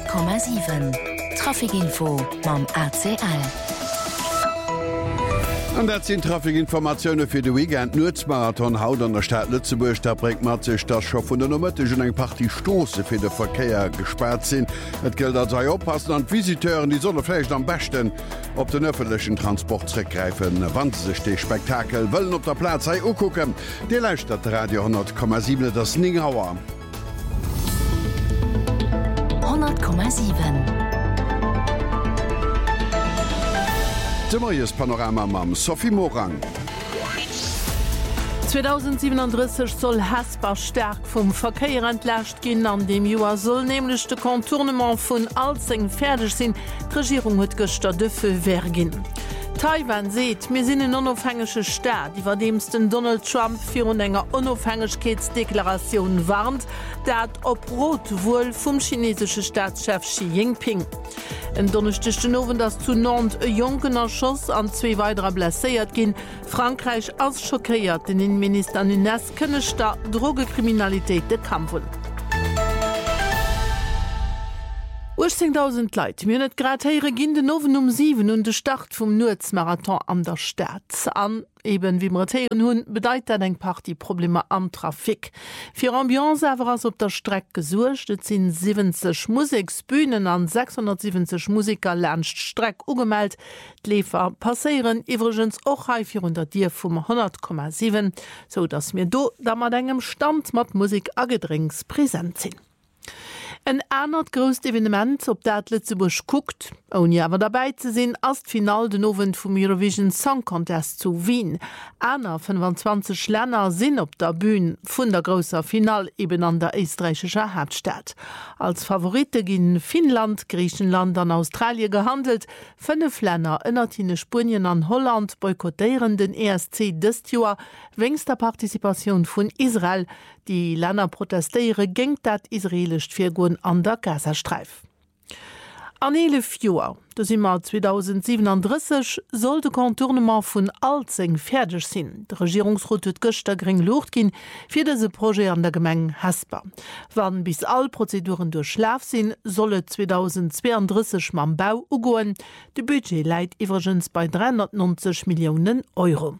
100,7 Trafikinfo mam ACL. An dat sinn Trafikinformationoune fir de Weekend Nutzmarathon haut an der Stadt Lützeburg, da bringt mat sech dat scho vun der Nommette hun eng Party Stosse fir de Verkeier gesperrt sinn. Et gilt dat sei oppassen an Visiteuren, die sonnelächt am besten op den öffentlichen Transport zurückgreifen. Wann se sech de Spektakel wëllen op der Platz sei ukucken. De Leiich dat Radio 100,7 das Ningauer. 100,7 Zimmerjes Panorama mam Sophie Morang. 2037 soll Hasper stark vum Verkehr entlächt ginn an dem Joer soll nämlich de Kontournement vun Alzeng fertig sinn. Die Regierung huet gëster dëffe wer ginn. Taiwan seet, mir sinn en onofhängesche Staat, iwwer demsten Donald Trump fir un enger Onofhängegkeitsdeklaration warnt, dat op Rot wohl vum chinesesche Staatschef Xi Jinping. En donnerstechten Owen das zu Nantes e Jonkener Schoss an 2 weiterer blesséiert ginn. Frankreich as schockéiert den Innenminister Nunes kënnech der Drogekriminalitéit de Kampfen. 18.000 Leiit mir net gratéiere ginn den Nowen um 7 und de Start vum Nutzmarathon an der Stadt an. Eben wie Martéieren hunn bedeit dat eng Partyprobleme am Trafik. Fir Ambiance awer ass op der Streck gesuercht, et sinn 70 Musiksbühnen an 670 Musiker lerncht Streck ugemeldt. D'Lefer passéieren iwwergens och haifir unter Dir vum 100,7, so dats mir do da mat engem Stand mat Musik agedrings präsent sinn. Ein anert größt Evenement, op dat Lützeburg guckt, ohne aber dabei zu sehen, als Final den Owen vom Eurovision Song Contest zu Wien. Einer 25 Länder sind op der Bühne von der großer Final eben an der österreichischen Hauptstadt. Als Favorite gehen Finnland, Griechenland und Australien gehandelt. 5 Länder, innertine Spanien und Holland boykottieren den ESC des Jahr wegen der Partizipation von Israel. Die Länder protestieren gegen das israelische Virgun an der Gazastreif. An 11 Joer, das immer 2037, soll de Kontournement vun Alzeng fertig sinn. De Regierungsrat huet gëster gering Lucht ginn fir dese Projekt an der Gemeng Hasper. Wann bis all Prozeduren durchschlaf sinn, solle 2032 mam Bau ugoen. De Budget leiit iwwergens bei 390 Millionen Euro.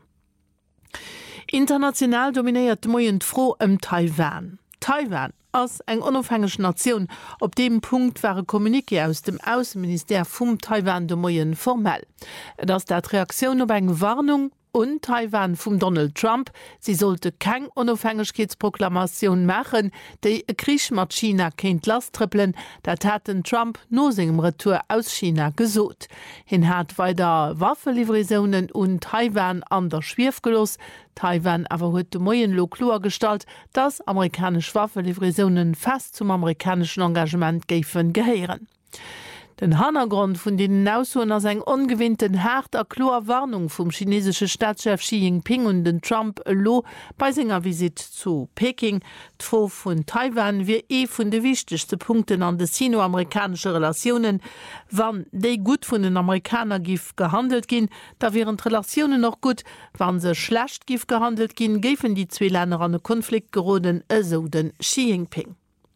International dominiert moiend froh Taiwan. Taiwan als eng onofhängig Nation. Op dem Punkt war Kommuniké aus dem Außenminister vum Taiwan de Moyen formell. Das dat Reaktion op eng Warnung und Taiwan vum Donald Trump, sie sollte kein Unabhängigkeitsproklamation machen, déi e Krieg mat China kennt last trippeln, dat hat den Trump no segem Retour aus China gesot. Hin hat weiter Waffenlivrationen und Taiwan an der Schwierf gelos. Taiwan awer huet de Moien Loklor stalt, dass amerikasch Waffenlivrationen fast zum amerikanischen Engagement géiffen geheieren. Den Hintergrund vun den Aushuern ass eng ungewinnten harter Warnung vum chinesesche Staatschef Xi Jinping und den Trump lo bei senger Visit zu Peking. D'Fo vun Taiwan wie vun de wichtigste Punkten an de sino-amerikanische Relationen. Wann déi gut vun den Amerikaner gif gehandelt gin, da wären Relationen noch gut, wann se schlecht gif gehandelt gin, géfen die 2 Länder an den Konflikt geroden, eso den Xi Jinping.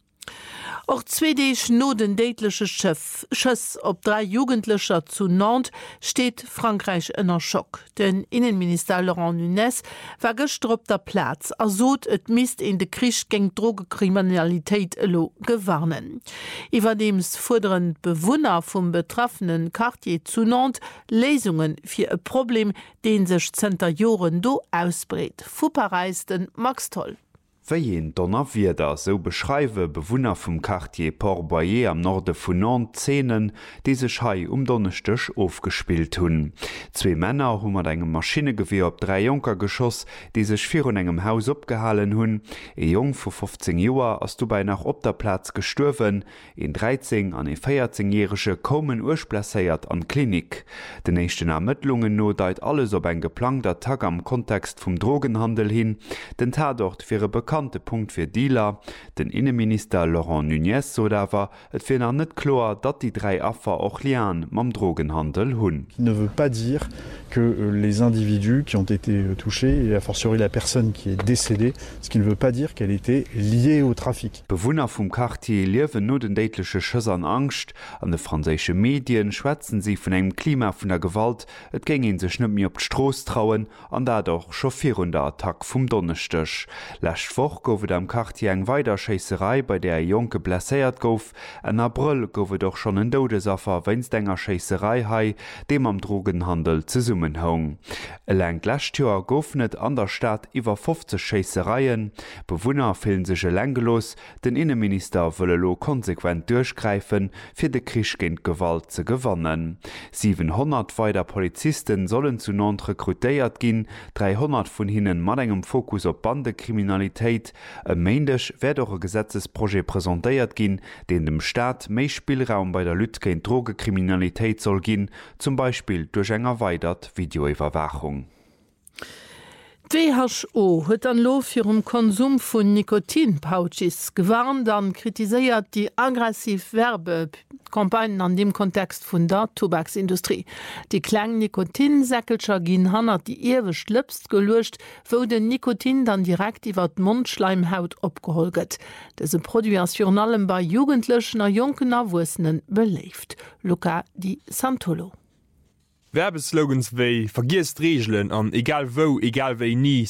Auch 2D Noden deitliche Schëss op 3 Jugendlicher zu Nantes steht Frankreich ënner Schock. Den Innenminister Laurent Nunes war gestern der Platz, sot et mist in de Krieg gegen Drogekriminalität lo gewarnen. Iwerdems forderen Bewohner vom betroffenen Quartier zu Nantes Lesungen für ein Problem, den sich Zenter Joren do ausbreht. Fupareisten Max Toll. Wéi en Donnerwieder so beschreiwe Bewohner vum Quartier Port-Boyer am Norde vun Nantes Szenen, die sech hei Donnerstech aufgespielt hunn. 2 Männer hun mat engem Maschinegewehr op 3 Junker geschoss, die sech vir un engem Haus opgehalen hunn. E Jung vu 15 Joer ass du bei nach op der Platz gestuerwen, en 13 an e 14-jährige kommen ursplasséiert an Klinik. Den nächsten Ermittlungen no deit alles op eng geplanter Tag am Kontext vum Drogenhandel hin, den Tatort fir bekannt riskante Punkt fir Dealer. Den Innenminister Laurent Nunez so dawer, et fir an net klar, dat die 3 Affer och lian mam Drogenhandel hunn. Ne veut pas dire que les individus qui ont été touchés, et a fortiori la personne qui est décédée, ce qui ne veut pas dire qu'elle était liée au trafic. Bewohner vum Quartier liewen no den deitliche Schëss an Angst, an de franzésche Medien schwätzen sie vun engem Klima vun der Gewalt, et gängen sech nëmi op d'Stroos trauen, an dadurch chauffieren der Attack vum Donnerstech. Lächtwoch goufet am Quartier eng weider Scheisserei, bei der Jonke blesséiert gouf, en April goufet doch schon en Dodesaffer wennst enger Scheisserei hai, dem am Drogenhandel ze summen hong. Eleng Lächtjoer gouf net an der Stadt iwwer 50 Scheissereien, Bewohner fillen sech längelos, den Innenminister wëlle lo konsequent durchgreifen, fir de Krisch géint Gewalt ze gewannen. 700 weider Polizisten sollen zu Nantes rekrutéiert ginn, 300 vun hinnen mat engem Fokus op Bandekriminalitéit. Méindech wär doch e Gesetzesprojekt präsentéiert ginn, den dem Staat méi Spielraum bei der Lüt géint Drogekriminalitéit soll ginn, zum Beispiel durch eng erweitert Videoüberwachung. WHO huet an lo fir Konsum vun Nikotinpouches gewarnt, dann kritiséiert die aggressiv Werbekampagnen an dem Kontext vun der Tobaksindustrie. Die kleng Nikotinsäckelscher ginn hanner die ewech lëpst gelucht, wo den Nikotin dann direkt iwwer d Mundschleimhaut opgeholget. Dese Produation allem bei Jugendlechen a Jonken Erwussenen beleeft. Luca Di Santolo. Werbeslogans wéi vergisst Regeln an egal wo, egal wéi nie